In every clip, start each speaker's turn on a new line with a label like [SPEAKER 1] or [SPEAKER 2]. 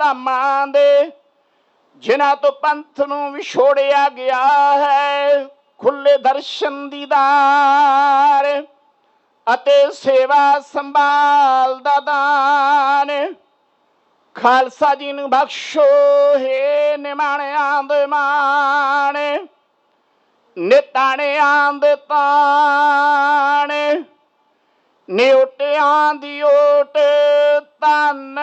[SPEAKER 1] ਧਾਮਾਂ ਦੇ ਜਿਨ੍ਹਾਂ ਤੋਂ ਪੰਥ ਨੂੰ ਵਿਛੋੜਿਆ ਗਿਆ ਹੈ, ਖੁੱਲੇ ਦਰਸ਼ਨ ਦੀਦਾਰ ਅਤੇ ਸੇਵਾ ਸੰਭਾਲ ਦਾ ਦਾਨ। ਖਾਲਸਾ ਜੀ ਨੂੰ ਬਖਸ਼ੋ ਹੇ ਨਿਮਾਣਿਆਂ ਦੇ ਮਾਣ, ਨਿਤਾਣਿਆਂ ਦੇ ਤਾਣ, ਨਿਉਟਿਆਂ ਦੀ ਓਟ ਧੰਨ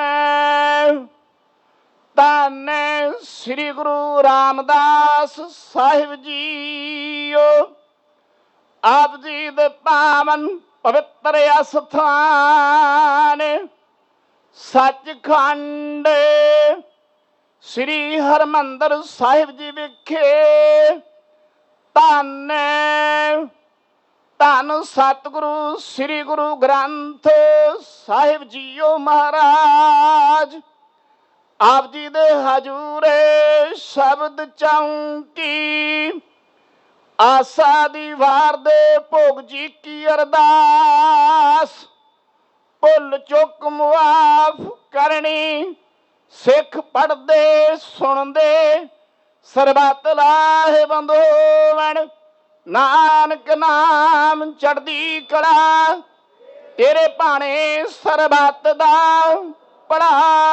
[SPEAKER 1] ਧੰਨ ਸ੍ਰੀ ਗੁਰੂ ਰਾਮਦਾਸ ਸਾਹਿਬ ਜੀਓ। ਆਪ ਜੀ ਦੇ ਪਾਵਨ ਪਵਿੱਤਰ ਅਸਥਾਨ ਸੱਚਖੰਡ ਸ੍ਰੀ ਹਰਿਮੰਦਰ ਸਾਹਿਬ ਜੀ ਵਿਖੇ ਧੰਨ ਧੰਨ ਸਤਿਗੁਰੂ ਸ੍ਰੀ ਗੁਰੂ ਗ੍ਰੰਥ ਸਾਹਿਬ ਜੀਓ ਮਹਾਰਾਜ। ਆਪ ਜੀ ਦੇ ਹਜੂਰੇ ਸ਼ਬਦ ਚੌਂਕੀ ਆਸਾ ਦੀ ਵਾਰ ਦੇ ਭੋਗ ਜੀ ਕੀ ਅਰਦਾਸ, ਭੁੱਲ ਚੁੱਕ ਮੁਆਫ ਕਰਨੀ, ਸਿੱਖ ਪੜ੍ਹਦੇ ਸੁਣਦੇ ਸਰਬੱਤ ਲਾਹੇਵੰਦ ਹੋਵਣ। ਨਾਨਕ ਨਾਮ ਚੜ੍ਹਦੀ ਕਲਾ, ਤੇਰੇ ਭਾਣੇ ਸਰਬੱਤ ਦਾ ਭਲਾ।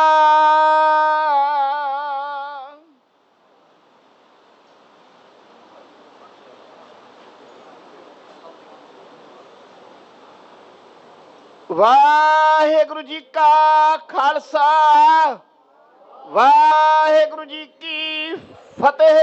[SPEAKER 1] ਵਾਹਿਗੁਰੂ ਜੀ ਕਾ ਖਾਲਸਾ, ਵਾਹਿਗੁਰੂ ਜੀ ਕੀ ਫਤਿਹ।